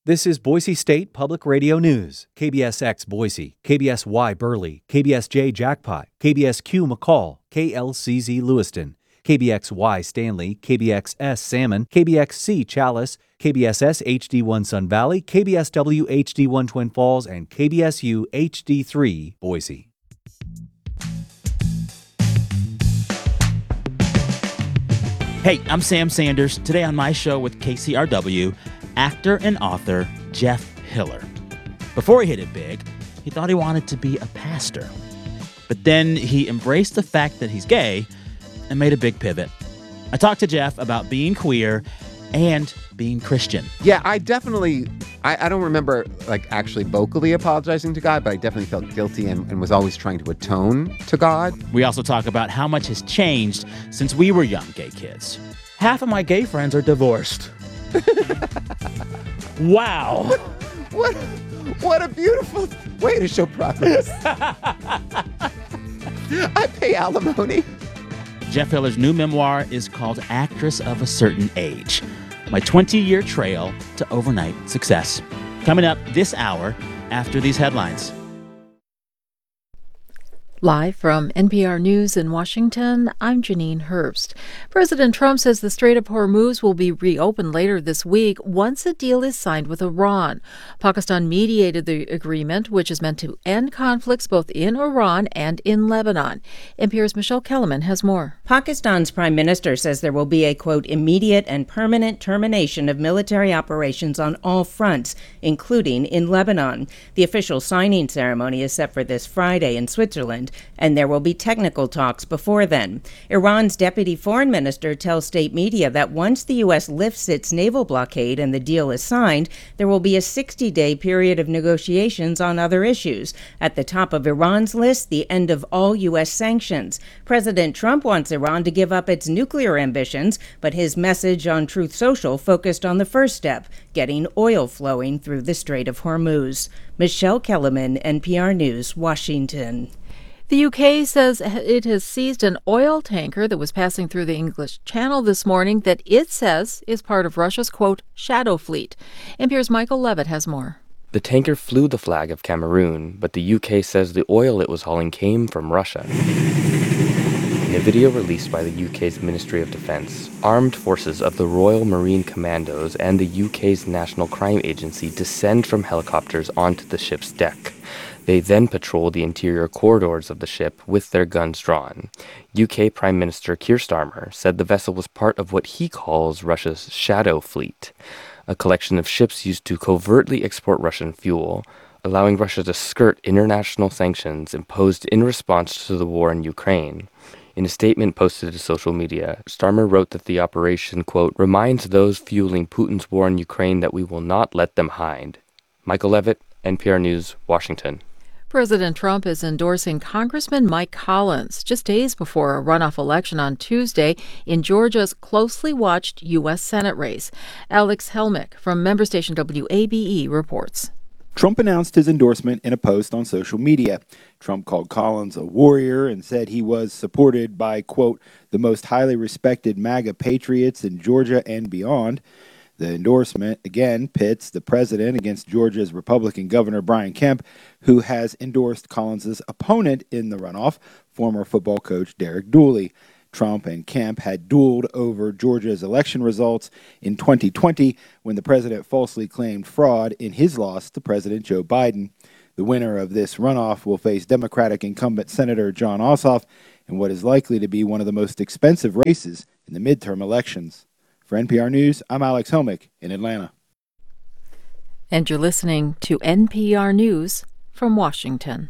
This is Boise State Public Radio News. KBSX Boise, KBSY Burley, KBSJ Jackpot, KBSQ McCall, KLCZ Lewiston, KBXY Stanley, KBXS Salmon, KBXC Chalice, KBSS HD1 Sun Valley, KBSW HD1 Twin Falls, and KBSU HD3 Boise. Hey, I'm Sam Sanders. Today on my show with KCRW, actor and author Jeff Hiller. Before he hit it big, he thought he wanted to be a pastor. But then he embraced the fact that he's gay and made a big pivot. I talked to Jeff about being queer and being Christian. Yeah, I definitely, I don't remember actually vocally apologizing to God, but I definitely felt guilty and was always trying to atone to God. We also talk about how much has changed since we were young gay kids. Half of my gay friends are divorced. Wow. What a beautiful way to show progress. I pay alimony. Jeff Hiller's new memoir is called Actress of a Certain Age, my 20-year trail to overnight success. Coming up this hour after these headlines. Live from NPR News in Washington, I'm Janine Herbst. President Trump says the Strait of Hormuz will be reopened later this week once a deal is signed with Iran. Pakistan mediated the agreement, which is meant to end conflicts both in Iran and in Lebanon. NPR's Michelle Kellerman has more. Pakistan's prime minister says there will be a, quote, immediate and permanent termination of military operations on all fronts, including in Lebanon. The official signing ceremony is set for this Friday in Switzerland, and there will be technical talks before then. Iran's deputy foreign minister tells state media that once the U.S. lifts its naval blockade and the deal is signed, there will be a 60-day period of negotiations on other issues. At the top of Iran's list, the end of all U.S. sanctions. President Trump wants Iran to give up its nuclear ambitions, but his message on Truth Social focused on the first step, getting oil flowing through the Strait of Hormuz. Michelle Kellerman, NPR News, Washington. The UK says it has seized an oil tanker that was passing through the English Channel this morning that it says is part of Russia's, quote, shadow fleet. NPR's Michael Levitt has more. The tanker flew the flag of Cameroon, but the UK says the oil it was hauling came from Russia. In a video released by the UK's Ministry of Defence, armed forces of the Royal Marine Commandos and the UK's National Crime Agency descend from helicopters onto the ship's deck. They then patrol the interior corridors of the ship with their guns drawn. UK Prime Minister Keir Starmer said the vessel was part of what he calls Russia's shadow fleet, a collection of ships used to covertly export Russian fuel, allowing Russia to skirt international sanctions imposed in response to the war in Ukraine. In a statement posted to social media, Starmer wrote that the operation, quote, reminds those fueling Putin's war in Ukraine that we will not let them hide. Michael Levitt, NPR News, Washington. President Trump is endorsing Congressman Mike Collins just days before a runoff election on Tuesday in Georgia's closely watched U.S. Senate race. Alex Helmick from member station WABE reports. Trump announced his endorsement in a post on social media. Trump called Collins a warrior and said he was supported by, quote, the most highly respected MAGA patriots in Georgia and beyond. The endorsement, again, pits the president against Georgia's Republican Governor Brian Kemp, who has endorsed Collins' opponent in the runoff, former football coach Derek Dooley. Trump and Kemp had dueled over Georgia's election results in 2020 when the president falsely claimed fraud in his loss to President Joe Biden. The winner of this runoff will face Democratic incumbent Senator Jon Ossoff in what is likely to be one of the most expensive races in the midterm elections. For NPR News, I'm Alex Helmick in Atlanta. And you're listening to NPR News from Washington.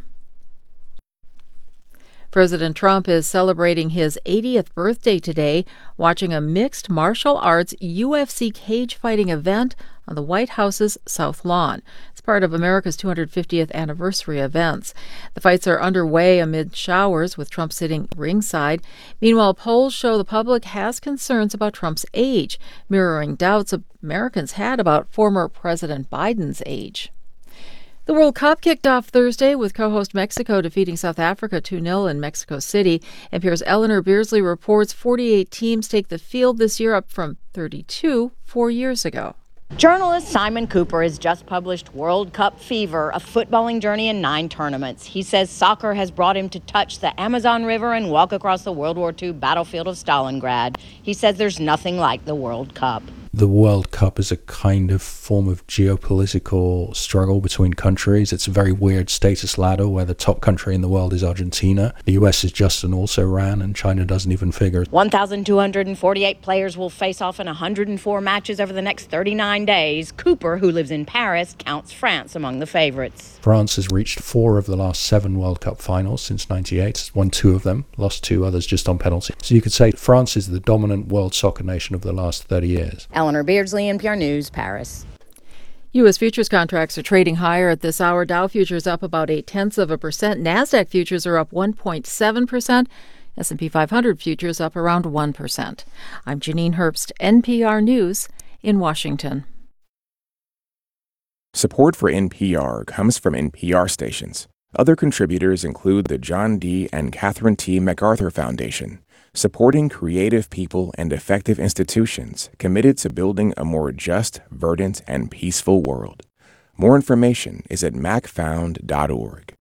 President Trump is celebrating his 80th birthday today, watching a mixed martial arts UFC cage fighting event on the White House's South Lawn. It's part of America's 250th anniversary events. The fights are underway amid showers, with Trump sitting ringside. Meanwhile, polls show the public has concerns about Trump's age, mirroring doubts Americans had about former President Biden's age. The World Cup kicked off Thursday with co-host Mexico defeating South Africa 2-0 in Mexico City. NPR's Eleanor Beardsley reports 48 teams take the field this year, up from 32 4 years ago. Journalist Simon Cooper has just published World Cup Fever, a footballing journey in 9 tournaments. He says soccer has brought him to touch the Amazon River and walk across the World War II battlefield of Stalingrad. He says there's nothing like the World Cup. The World Cup is a kind of form of geopolitical struggle between countries. It's a very weird status ladder where the top country in the world is Argentina. The US is just and also ran, and China doesn't even figure. 1,248 players will face off in 104 matches over the next 39 days. Cooper, who lives in Paris, counts France among the favorites. France has reached 4 of the last 7 World Cup finals since '98. Won 2 of them, lost 2 others just on penalty. So you could say France is the dominant world soccer nation of the last 30 years. Eleanor Beardsley, NPR News, Paris. U.S. futures contracts are trading higher at this hour. Dow futures up about 0.8%. NASDAQ futures are up 1.7%. S&P 500 futures up around 1%. I'm Janine Herbst, NPR News in Washington. Support for NPR comes from NPR stations. Other contributors include the John D. and Catherine T. MacArthur Foundation, supporting creative people and effective institutions committed to building a more just, verdant, and peaceful world. More information is at macfound.org.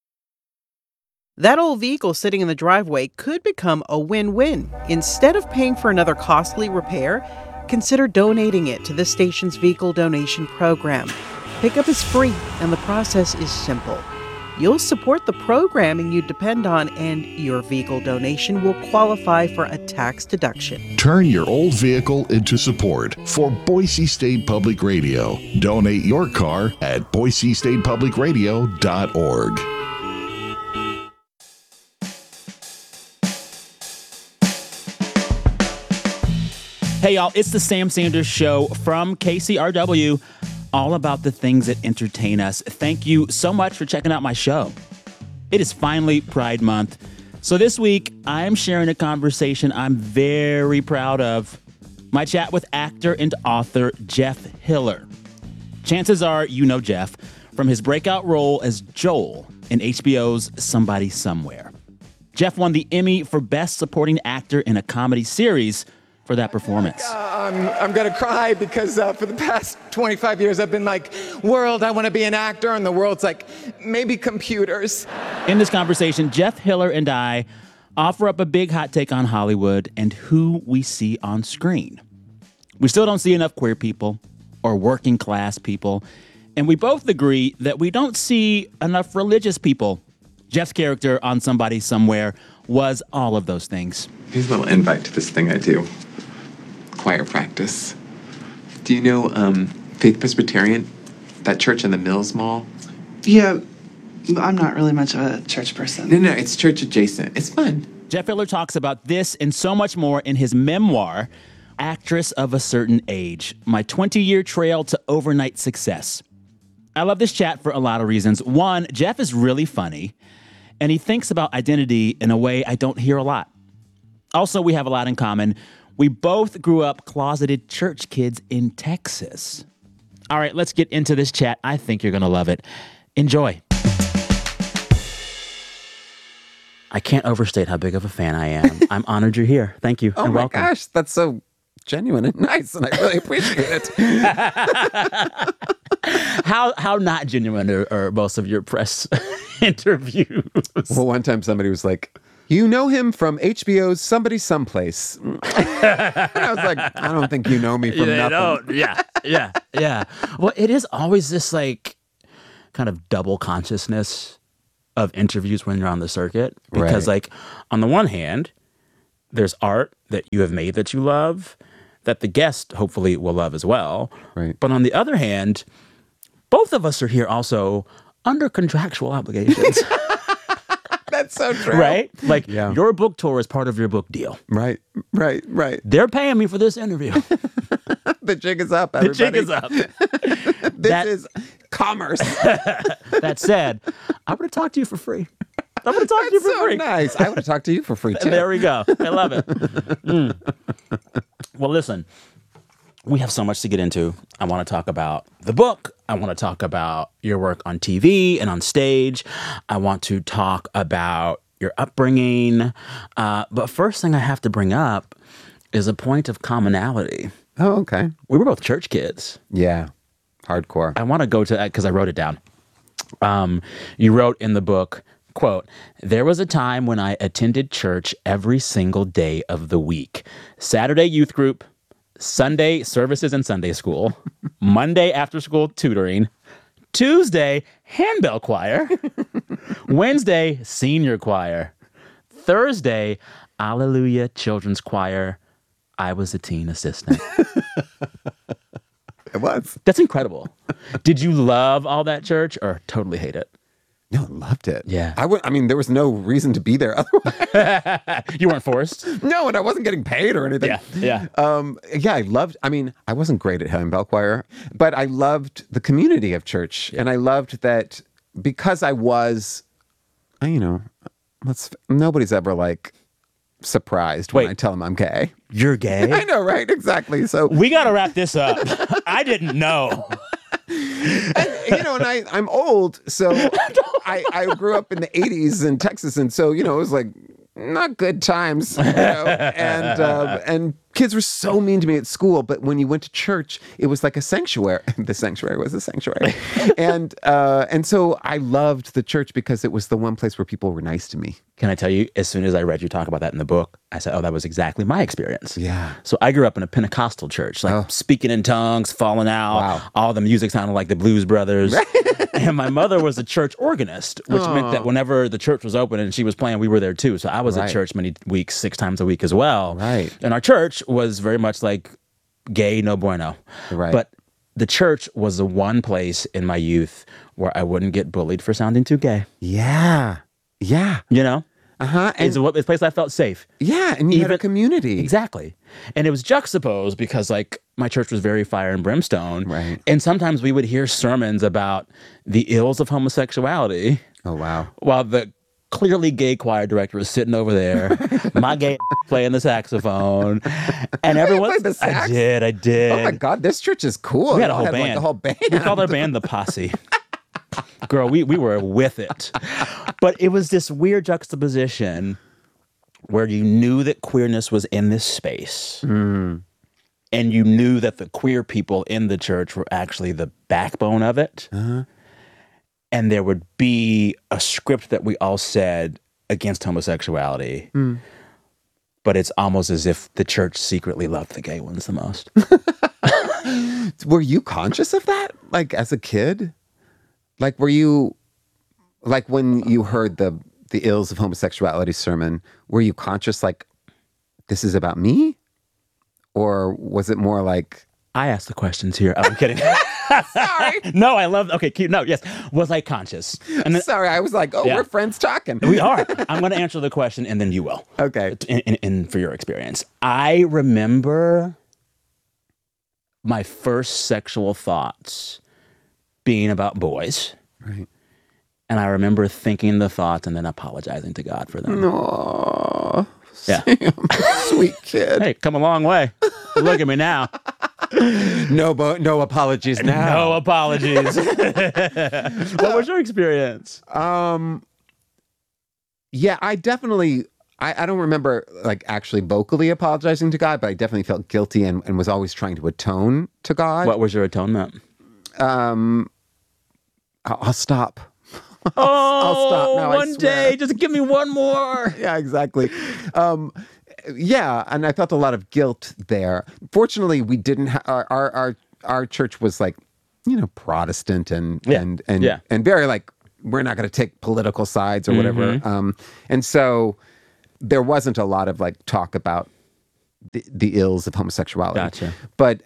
That old vehicle sitting in the driveway could become a win-win. Instead of paying for another costly repair, consider donating it to the station's vehicle donation program. Pickup is free, and the process is simple. You'll support the programming you depend on, and your vehicle donation will qualify for a tax deduction. Turn your old vehicle into support for Boise State Public Radio. Donate your car at boisestatepublicradio.org. Hey, y'all, it's the Sam Sanders Show from KCRW, all about the things that entertain us. Thank you so much for checking out my show. It is finally Pride Month. So this week, I'm sharing a conversation I'm very proud of. My chat with actor and author Jeff Hiller. Chances are you know Jeff from his breakout role as Joel in HBO's Somebody Somewhere. Jeff won the Emmy for Best Supporting Actor in a Comedy Series for that performance. I'm going to cry because for the past 25 years, I've been like, world, I want to be an actor. And the world's like, maybe computers. In this conversation, Jeff Hiller and I offer up a big hot take on Hollywood and who we see on screen. We still don't see enough queer people or working class people. And we both agree that we don't see enough religious people. Jeff's character on Somebody Somewhere was all of those things. Here's a little invite to this thing I do. Choir practice. Do you know Faith Presbyterian? That church in the Mills Mall? Yeah, I'm not really much of a church person. No, it's church adjacent. It's fun. Jeff Hiller talks about this and so much more in his memoir, Actress of a Certain Age, My 20-Year Trail to Overnight Success. I love this chat for a lot of reasons. One, Jeff is really funny, and he thinks about identity in a way I don't hear a lot. Also, we have a lot in common. We both grew up closeted church kids in Texas. All right, let's get into this chat. I think you're going to love it. Enjoy. I can't overstate how big of a fan I am. I'm honored you're here. Thank you. Oh and my welcome. gosh, that's so genuine and nice, and I really appreciate it. How not genuine are most of your press interviews? Well, one time somebody was like, you know him from HBO's Somebody Someplace. And I was like, I don't think you know me from nothing. Yeah. Well, it is always this like kind of double consciousness of interviews when you're on the circuit. Because like on the one hand, there's art that you have made that you love that the guest hopefully will love as well. Right. But on the other hand, both of us are here also under contractual obligations. That's so true. Right? Like, your book tour is part of your book deal. Right. They're paying me for this interview. The jig is up, everybody. The jig is up. This is commerce. That said, I'm going to talk to you for free. I'm going to talk to you for free. Nice. I want to talk to you for free, too. There we go. I love it. Well, listen, we have so much to get into. I want to talk about the book. I want to talk about your work on TV and on stage. I want to talk about your upbringing. But first thing I have to bring up is a point of commonality Oh, okay. We were both church kids. Yeah. Hardcore. I want to go to that because I wrote it down. You wrote in the book, quote, "There was a time when I attended church every single day of the week. Saturday youth group, Sunday services in Sunday school, Monday after school tutoring, Tuesday handbell choir, Wednesday senior choir, Thursday Alleluia children's choir. I was a teen assistant." It was. That's incredible. Did you love all that church or totally hate it? No, I loved it. Yeah. I mean, there was no reason to be there otherwise. You weren't forced? No, and I wasn't getting paid or anything. Yeah. I wasn't great at handbell choir, but I loved the community of church. Yeah. And I loved that because I was, nobody's ever like surprised when I tell them I'm gay. You're gay? I know, right? Exactly. So we got to wrap this up. I didn't know. And I'm old, so I grew up in the 80s in Texas, and so it was like not good times, and kids were so mean to me at school. But when you went to church, it was like a sanctuary. The sanctuary was a sanctuary, and so I loved the church because it was the one place where people were nice to me. Can I tell you, as soon as I read you talk about that in the book, I said, oh, that was exactly my experience. Yeah. So I grew up in a Pentecostal church, speaking in tongues, falling out. Wow. All the music sounded like the Blues Brothers. And my mother was a church organist, which meant that whenever the church was open and she was playing, we were there too. So I was at church many weeks, 6 times a week as well. Right. And our church was very much like gay, no bueno. Right. But the church was the one place in my youth where I wouldn't get bullied for sounding too gay. Yeah. Yeah. Uh-huh. And it's a place I felt safe. Yeah, and you had a community. Exactly. And it was juxtaposed because, my church was very fire and brimstone. Right. And sometimes we would hear sermons about the ills of homosexuality. Oh, wow. While the clearly gay choir director was sitting over there, my gay playing the saxophone. And everyone... played the sax? I did. Oh, my God, this church is cool. We had a whole band. Like a whole band. We called our band the Posse. Girl, we were with it. But it was this weird juxtaposition where you knew that queerness was in this space. Mm. And you knew that the queer people in the church were actually the backbone of it. Uh-huh. And there would be a script that we all said against homosexuality. Mm. But it's almost as if the church secretly loved the gay ones the most. Were you conscious of that? Like, as a kid? Like, were you, like, when you heard the ills of homosexuality sermon, were you conscious, like, this is about me? Or was it more like... I asked the questions here. I'm kidding. Sorry. No, I love... Okay, cute. No, yes. Was I conscious? And then, sorry, I was like, we're friends talking. We are. I'm going to answer the question, and then you will. Okay. In for your experience. I remember my first sexual thoughts being about boys. Right. And I remember thinking the thoughts and then apologizing to God for them. Aww. Yeah. Sam, sweet kid. Hey, come a long way. Look at me now. No apologies now. No apologies. What was your experience? Yeah, I definitely... I don't remember like actually vocally apologizing to God, but I definitely felt guilty and was always trying to atone to God. What was your atonement? I'll stop. I'll stop now. One day, just give me one more. Yeah, exactly. Yeah, and I felt a lot of guilt there. Fortunately, we didn't. Our church was like, Protestant and very like, we're not going to take political sides or whatever. And so there wasn't a lot of like talk about the ills of homosexuality. Gotcha. But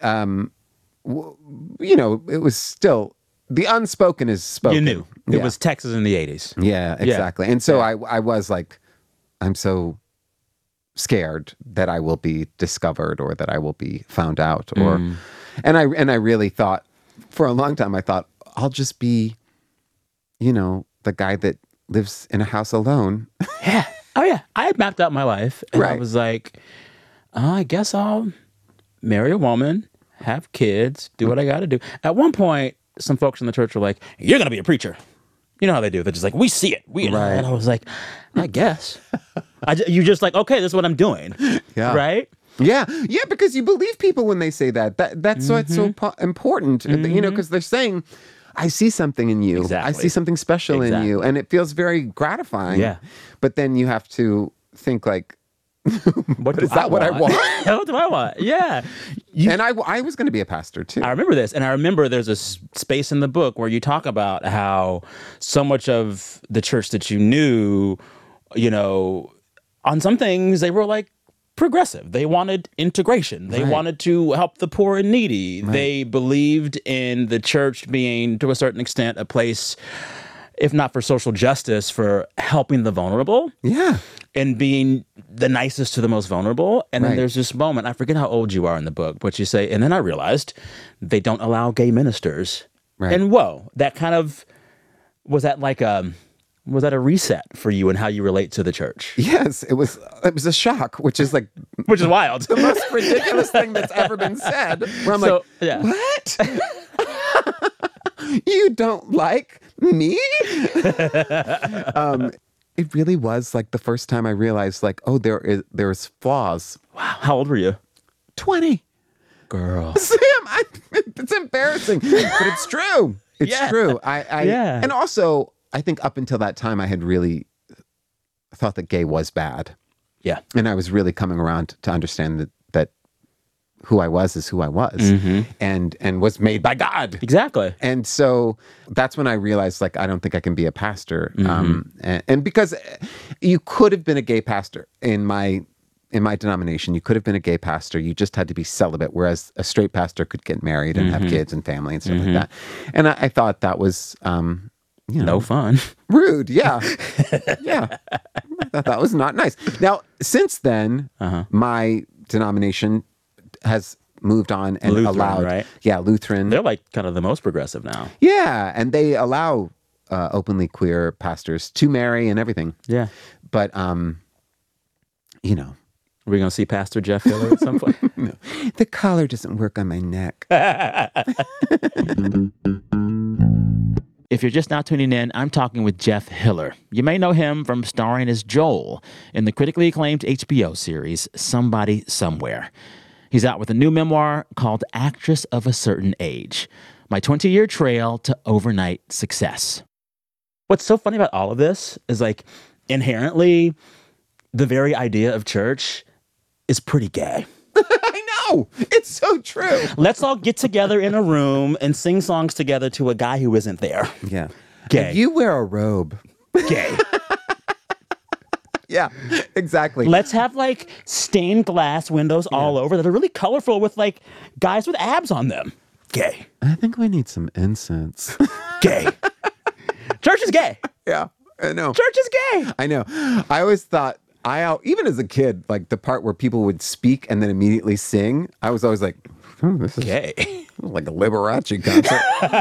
it was still. The unspoken is spoken. You knew. It was Texas in the 80s. Yeah, exactly. And so I was like, I'm so scared that I will be discovered or that I will be found out. And I really thought, for a long time, I thought, I'll just be, the guy that lives in a house alone. Yeah. Oh, yeah. I had mapped out my life. And I Right. was like, I guess I'll marry a woman, have kids, do what I got to do. At one point, some folks in the church were like, you're going to be a preacher. You know how they do. They're just like, we see it. Right. And I was like, I guess. You're just like, okay, this is what I'm doing. Yeah. Right? Yeah, because you believe people when they say that. That's why it's so important, because they're saying, I see something in you. Exactly. I see something special in you. And it feels very gratifying. Yeah. But then you have to think like, what is that what I want? What do I want? Yeah. And I was going to be a pastor too. I remember this. And I remember there's a space in the book where you talk about how so much of the church that you knew, on some things they were like progressive. They wanted integration. They wanted to help the poor and needy. They believed in the church being, to a certain extent, a place, if not for social justice, for helping the vulnerable. Yeah. And being the nicest to the most vulnerable. And then there's this moment, I forget how old you are in the book, but you say, and then I realized they don't allow gay ministers. Right. And whoa, that kind of, was that a reset for you and how you relate to the church? Yes, it was a shock, which is wild. The most ridiculous thing that's ever been said. Where I'm what? You don't like me? It really was like the first time I realized there's flaws. Wow. How old were you? 20. Girl. Sam, it's embarrassing, but it's true. It's true. And also, I think up until that time, I had really thought that gay was bad. Yeah. And I was really coming around to understand that who I was is who I was, and was made by God. Exactly. And so that's when I realized, I don't think I can be a pastor. And because you could have been a gay pastor in my denomination, you could have been a gay pastor. You just had to be celibate, whereas a straight pastor could get married and have kids and family and stuff like that. And I thought that was, no fun. Rude. Yeah. Yeah. I thought that was not nice. Now, since then, my denomination has moved on and Lutheran, allowed, right? Yeah, Lutheran. They're kind of the most progressive now. Yeah, and they allow openly queer pastors to marry and everything. Yeah, but are we gonna see Pastor Jeff Hiller at some point? No. The collar doesn't work on my neck. If you're just now tuning in, I'm talking with Jeff Hiller. You may know him from starring as Joel in the critically acclaimed HBO series Somebody Somewhere. He's out with a new memoir called Actress of a Certain Age, My 20-Year Trail to Overnight Success. What's so funny about all of this is inherently the very idea of church is pretty gay. I know. It's so true. Let's all get together in a room and sing songs together to a guy who isn't there. Yeah. Gay. And you wear a robe. Gay. Yeah, exactly. Let's have stained glass windows all over that are really colorful with guys with abs on them. Gay. I think we need some incense. Gay. Church is gay. Yeah, I know. Church is gay. I know. I always thought, even as a kid, the part where people would speak and then immediately sing, I was always like, this is gay. Like a Liberace concert.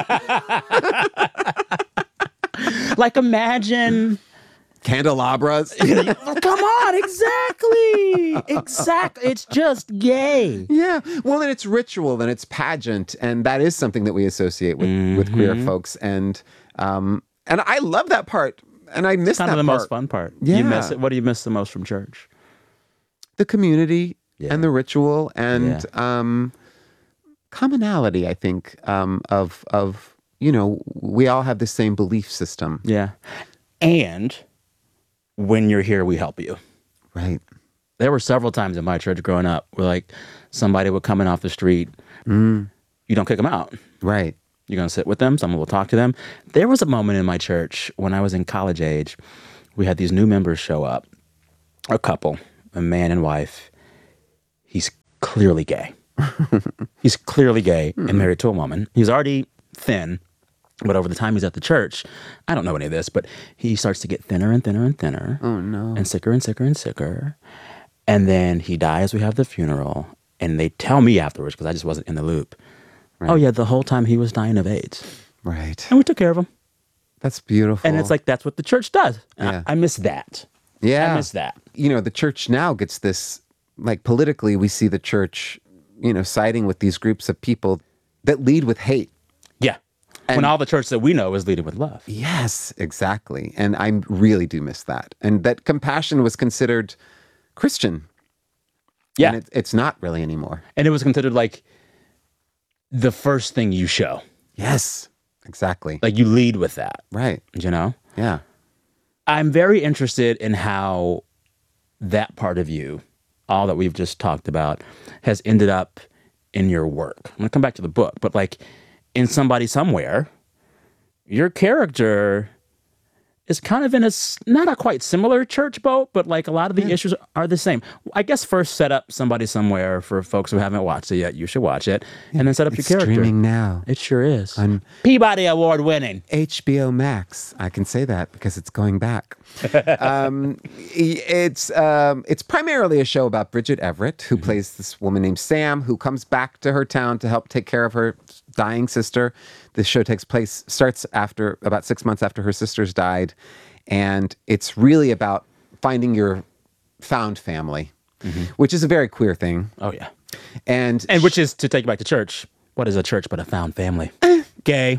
Imagine candelabras. Come on, exactly. It's just gay. Yeah. Well, and it's ritual and it's pageant, and that is something that we associate with queer folks, and I love that part, and I miss that part. Kind of the most fun part. Yeah. You miss it. What do you miss the most from church? The community and the ritual and commonality. I think of we all have the same belief system. Yeah, and when you're here, we help you. Right. There were several times in my church growing up where somebody would come in off the street. You don't kick them out. Right. You're going to sit with them. Someone will talk to them. There was a moment in my church when I was in college age. We had these new members show up. A couple, a man and wife. He's clearly gay. He's clearly gay and married to a woman. He's already thin. But over the time he's at the church, I don't know any of this, but he starts to get thinner and thinner and thinner. Oh, no. And sicker and sicker and sicker. And then he dies. We have the funeral. And they tell me afterwards, because I just wasn't in the loop. Right. Oh, yeah, the whole time he was dying of AIDS. Right. And we took care of him. That's beautiful. And it's that's what the church does. Yeah. I miss that. Yeah. I miss that. The church now gets this, politically, we see the church, siding with these groups of people that lead with hate. Yeah. When all the church that we know is leading with love. Yes, exactly. And I really do miss that. And that compassion was considered Christian. Yeah. And it's not really anymore. And it was considered like the first thing you show. Yes, exactly. Like you lead with that. Right. You know? Yeah. I'm very interested in how that part of you, all that we've just talked about, has ended up in your work. I'm going to come back to the book, but like in Somebody Somewhere, your character is kind of in not a quite similar church boat, but like a lot of the issues are the same. I guess first set up Somebody Somewhere for folks who haven't watched it yet. You should watch it. And then set up your character. Streaming now. It sure is. On Peabody Award winning. HBO Max. I can say that because it's going back. It's primarily a show about Bridget Everett, who plays this woman named Sam, who comes back to her town to help take care of her dying sister. The show starts after about 6 months after her sister's died. And it's really about finding your found family, which is a very queer thing. Oh, yeah. And which is, to take you back to church, what is a church but a found family? Gay.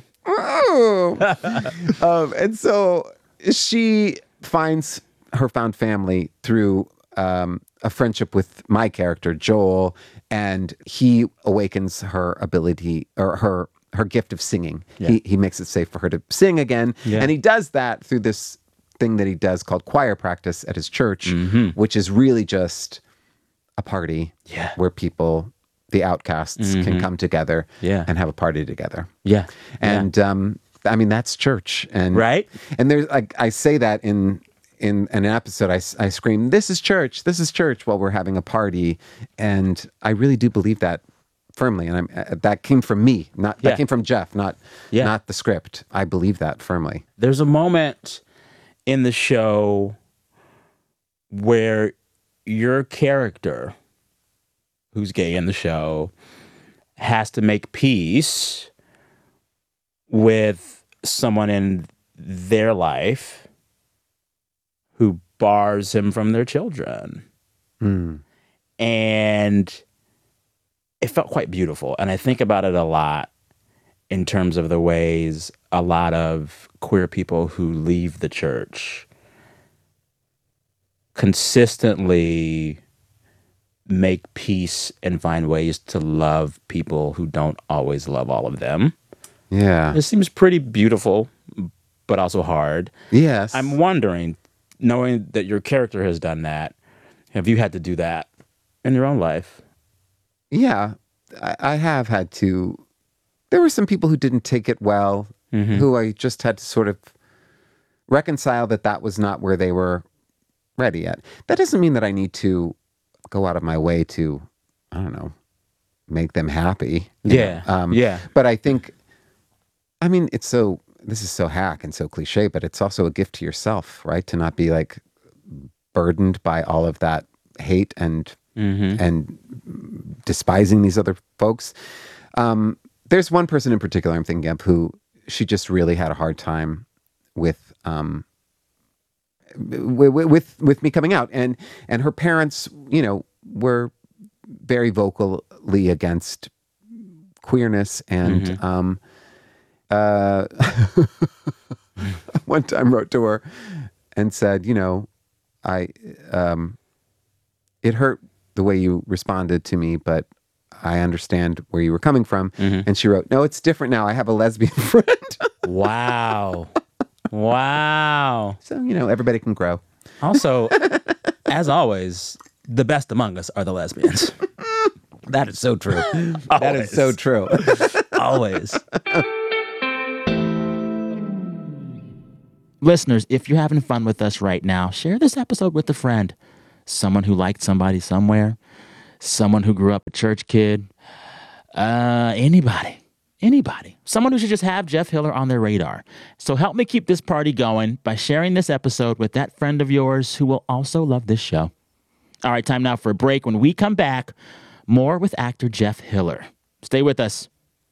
And so she finds her found family through a friendship with my character, Joel, and he awakens her ability or her gift of singing. Yeah. He makes it safe for her to sing again. Yeah. And he does that through this thing that he does called choir practice at his church, which is really just a party where people, the outcasts, can come together and have a party together. Yeah. And I mean, that's church. And right. And there's like, I say that in an episode, I scream, "This is church, while we're having a party. And I really do believe that firmly. And that came from me, that came from Jeff, not the script. I believe that firmly. There's a moment in the show where your character, who's gay in the show, has to make peace with someone in their life who bars him from their children. And it felt quite beautiful. And I think about it a lot in terms of the ways a lot of queer people who leave the church consistently make peace and find ways to love people who don't always love all of them. Yeah. It seems pretty beautiful, but also hard. Yes. I'm wondering, knowing that your character has done that, have you had to do that in your own life? Yeah, I have had to. There were some people who didn't take it well, who I just had to sort of reconcile that was not where they were ready yet. That doesn't mean that I need to go out of my way to, I don't know, make them happy. Yeah. But I think, I mean, this is so hack and so cliche, but it's also a gift to yourself, right? To not be like burdened by all of that hate and despising these other folks. There's one person in particular I'm thinking of who she just really had a hard time with me coming out, and her parents, were very vocally against queerness, and one time wrote to her and said, it hurt the way you responded to me, but I understand where you were coming from. And she wrote, "No, it's different now. I have a lesbian friend." Wow. So, everybody can grow. Also, as always, the best among us are the lesbians. That is so true. That is so true. Always. Listeners, if you're having fun with us right now, share this episode with a friend. Someone who liked Somebody Somewhere. Someone who grew up a church kid. Anybody. Someone who should just have Jeff Hiller on their radar. So help me keep this party going by sharing this episode with that friend of yours who will also love this show. All right, time now for a break. When we come back, more with actor Jeff Hiller. Stay with us.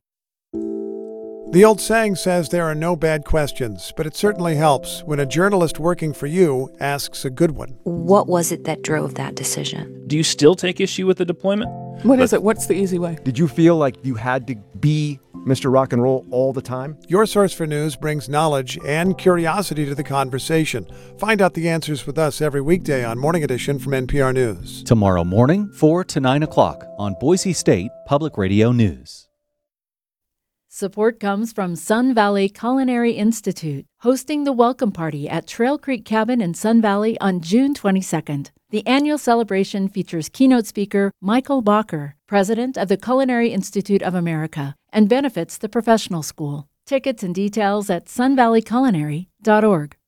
The old saying says there are no bad questions, but it certainly helps when a journalist working for you asks a good one. What was it that drove that decision? Do you still take issue with the deployment? What is it? What's the easy way? Did you feel like you had to be Mr. Rock and Roll all the time? Your Source for News brings knowledge and curiosity to the conversation. Find out the answers with us every weekday on Morning Edition from NPR News. Tomorrow morning, 4 to 9 o'clock on Boise State Public Radio News. Support comes from Sun Valley Culinary Institute, hosting the Welcome Party at Trail Creek Cabin in Sun Valley on June 22nd. The annual celebration features keynote speaker Michael Bacher, president of the Culinary Institute of America, and benefits the professional school. Tickets and details at sunvalleyculinary.org.